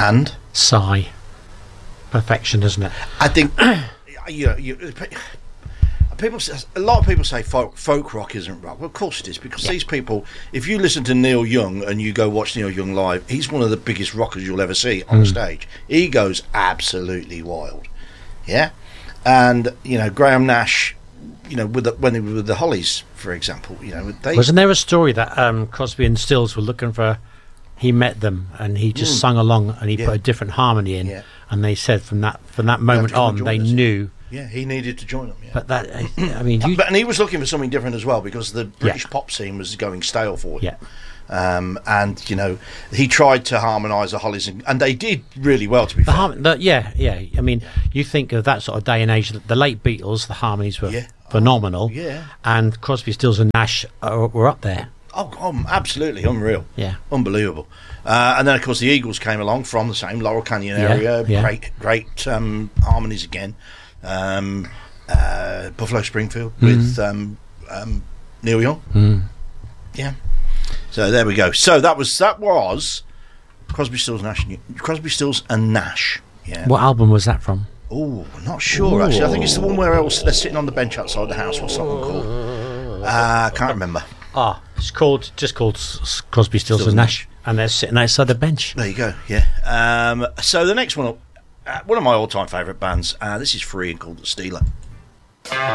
And Sigh. Perfection, isn't it? I think a lot of people say folk rock isn't rock. Well, of course it is, because these people, if you listen to Neil Young and you go watch Neil Young live, he's one of the biggest rockers you'll ever see on the stage. He goes absolutely wild. Yeah. And Graham Nash, when they were with the Hollies, for example, wasn't there a story that Crosby and Stills were looking for? He met them and he just sung along and he put a different harmony in, and they said from that moment on they knew. Yeah, he needed to join them. Yeah. But that, I mean, and he was looking for something different as well, because the British pop scene was going stale for him. Yeah. And he tried to harmonise the Hollies, and they did really well. To be fair, I mean, you think of that sort of day and age. The late Beatles, the harmonies were phenomenal. And Crosby, Stills, and Nash were up there. Oh, absolutely unreal. Yeah, unbelievable. And then, of course, the Eagles came along from the same Laurel Canyon area. Great harmonies again. Buffalo Springfield with Neil Young. Yeah. So there we go. So that was Crosby, Stills and Nash. Yeah. What album was that from? Oh, not sure actually. I think it's the one where they're sitting on the bench outside the house. What's that one called? I can't remember. It's called Crosby, Stills and Nash, and they're sitting outside the bench. There you go. Yeah. So the next one of my all-time favourite bands. This is free and called The Steeler.